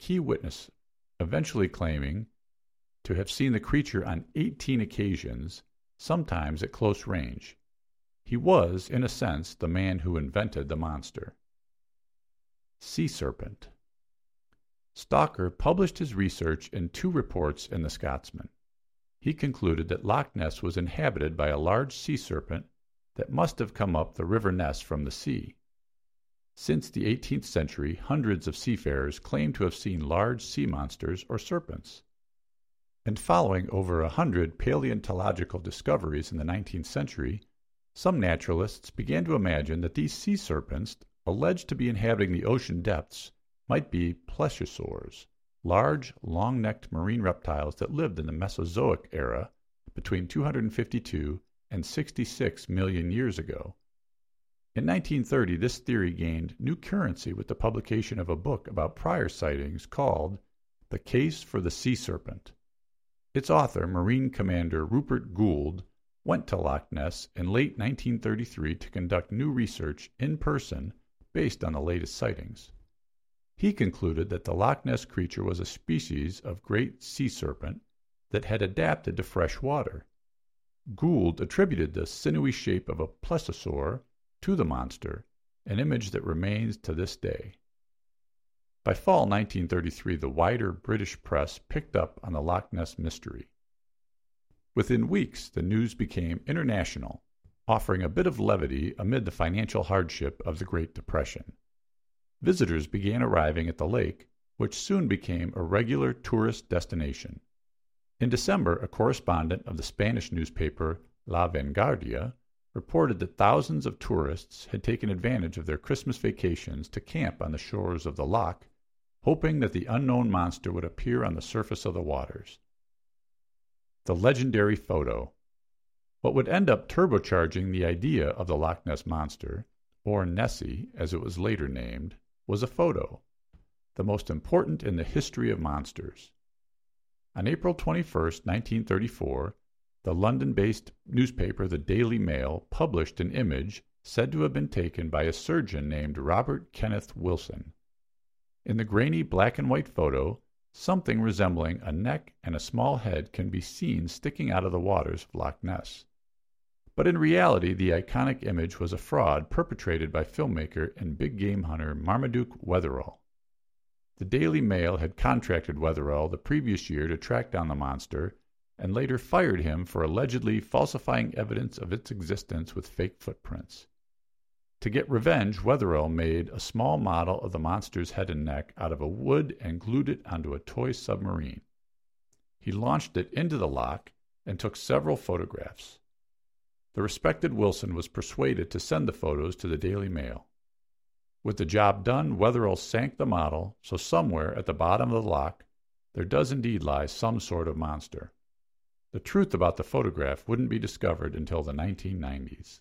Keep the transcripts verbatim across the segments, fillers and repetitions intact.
key witness, eventually claiming to have seen the creature on eighteen occasions, sometimes at close range. He was, in a sense, the man who invented the monster. Sea serpent. Stalker published his research in two reports in the Scotsman. He concluded that Loch Ness was inhabited by a large sea serpent that must have come up the River Ness from the sea. Since the eighteenth century, hundreds of seafarers claim to have seen large sea monsters or serpents. And following over a hundred paleontological discoveries in the nineteenth century, some naturalists began to imagine that these sea serpents, alleged to be inhabiting the ocean depths, might be plesiosaurs, large, long-necked marine reptiles that lived in the Mesozoic era between two hundred fifty-two and sixty-six million years ago. In nineteen thirty, this theory gained new currency with the publication of a book about prior sightings called The Case for the Sea Serpent. Its author, Marine Commander Rupert Gould, went to Loch Ness in late nineteen thirty-three to conduct new research in person based on the latest sightings. He concluded that the Loch Ness creature was a species of great sea serpent that had adapted to fresh water. Gould attributed the sinewy shape of a plesiosaur to the monster, an image that remains to this day. By fall nineteen thirty-three, the wider British press picked up on the Loch Ness mystery. Within weeks, the news became international, offering a bit of levity amid the financial hardship of the Great Depression. Visitors began arriving at the lake, which soon became a regular tourist destination. In December, a correspondent of the Spanish newspaper La Vanguardia reported that thousands of tourists had taken advantage of their Christmas vacations to camp on the shores of the loch, hoping that the unknown monster would appear on the surface of the waters. The legendary photo. What would end up turbocharging the idea of the Loch Ness Monster, or Nessie as it was later named, was a photo, the most important in the history of monsters. On April twenty-first, nineteen thirty-four, the London-based newspaper The Daily Mail published an image said to have been taken by a surgeon named Robert Kenneth Wilson. In the grainy black and white photo, something resembling a neck and a small head can be seen sticking out of the waters of Loch Ness. But in reality, the iconic image was a fraud perpetrated by filmmaker and big game hunter Marmaduke Wetherell. The Daily Mail had contracted Wetherell the previous year to track down the monster, and later fired him for allegedly falsifying evidence of its existence with fake footprints. To get revenge, Wetherell made a small model of the monster's head and neck out of a wood and glued it onto a toy submarine. He launched it into the loch and took several photographs. The respected Wilson was persuaded to send the photos to the Daily Mail. With the job done, Wetherell sank the model, so somewhere at the bottom of the loch there does indeed lie some sort of monster. The truth about the photograph wouldn't be discovered until the nineteen nineties.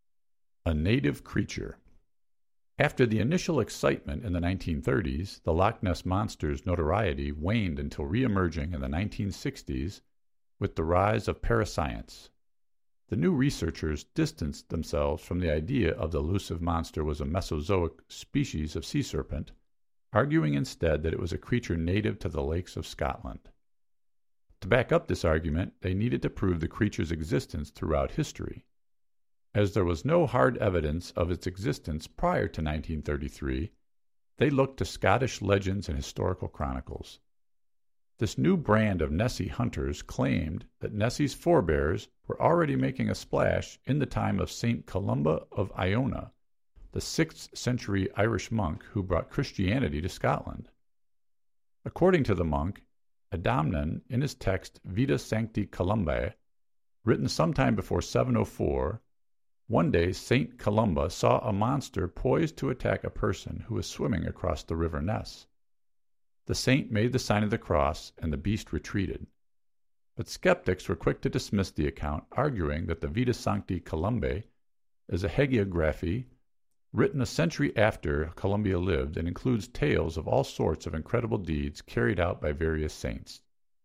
A native creature. After the initial excitement in the nineteen thirties, the Loch Ness Monster's notoriety waned until re-emerging in the nineteen sixties with the rise of parascience. The new researchers distanced themselves from the idea of the elusive monster was a Mesozoic species of sea serpent, arguing instead that it was a creature native to the lakes of Scotland. To back up this argument, they needed to prove the creature's existence throughout history. As there was no hard evidence of its existence prior to nineteen thirty-three, they looked to Scottish legends and historical chronicles. This new brand of Nessie hunters claimed that Nessie's forebears were already making a splash in the time of Saint Columba of Iona, the sixth century Irish monk who brought Christianity to Scotland. According to the monk, Adamnan, in his text Vita Sancti Columbae, written sometime before seven oh four, one day Saint Columba saw a monster poised to attack a person who was swimming across the River Ness. The saint made the sign of the cross, and the beast retreated. But skeptics were quick to dismiss the account, arguing that the Vita Sancti Columbae is a hagiography written a century after Columbia lived and includes tales of all sorts of incredible deeds carried out by various saints.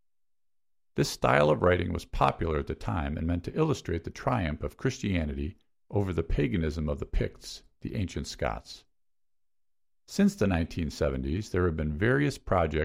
This style of writing was popular at the time and meant to illustrate the triumph of Christianity over the paganism of the Picts, the ancient Scots. Since the nineteen seventies, there have been various projects